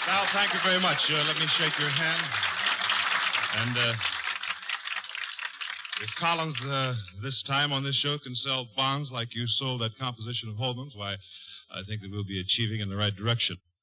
Sal, thank you very much. Let me shake your hand. And if Collins this time on this show can sell bonds like you sold that composition of Holman's, why, I think that we'll be achieving in the right direction.